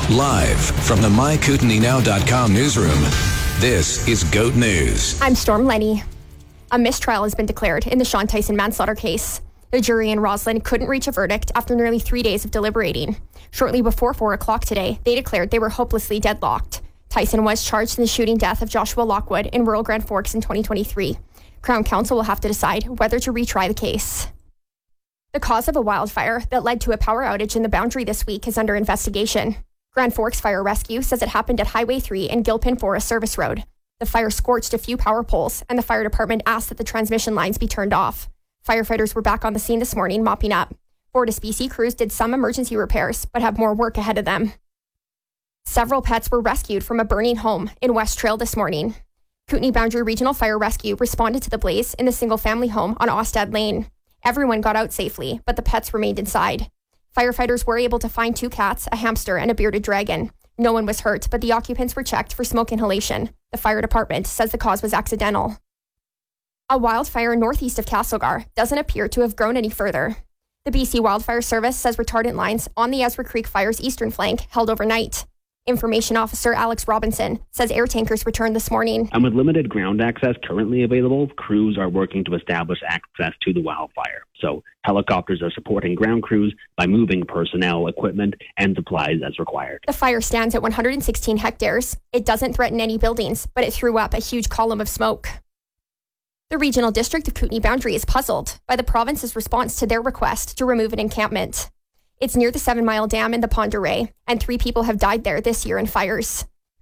Live from the MyKootenaeNow.com newsroom, this is GOAT News. I'm Storm Lenny. A mistrial has been declared in the Sean Tyson manslaughter case. The jury in Roslyn couldn't reach a verdict after nearly 3 days of deliberating. Shortly before 4 o'clock today, they declared they were hopelessly deadlocked. Tyson was charged in the shooting death of Joshua Lockwood in rural Grand Forks in 2023. Crown Counsel will have to decide whether to retry the case. The cause of a wildfire that led to a power outage in the Boundary this week is under investigation. Grand Forks Fire Rescue says it happened at Highway 3 and Gilpin Forest Service Road. The fire scorched a few power poles, and the fire department asked that the transmission lines be turned off. Firefighters were back on the scene this morning, mopping up. FortisBC crews did some emergency repairs, but have more work ahead of them. Several pets were rescued from a burning home in West Trail this morning. Kootenay Boundary Regional Fire Rescue responded to the blaze in the single-family home on Ostad Lane. Everyone got out safely, but the pets remained inside. Firefighters were able to find 2 cats, a hamster, and a bearded dragon. No one was hurt, but the occupants were checked for smoke inhalation. The fire department says the cause was accidental. A wildfire northeast of Castlegar doesn't appear to have grown any further. The BC Wildfire Service says retardant lines on the Ezra Creek Fire's eastern flank held overnight. Information Officer Alex Robinson says air tankers returned this morning. And with limited ground access currently available, crews are working to establish access to the wildfire. So helicopters are supporting ground crews by moving personnel, equipment, and supplies as required. The fire stands at 116 hectares. It doesn't threaten any buildings, but it threw up a huge column of smoke. The Regional District of Kootenay Boundary is puzzled by the province's response to their request to remove an encampment. It's near the 7 Mile Dam in the Pend Oreille, and 3 people have died there this year in fires.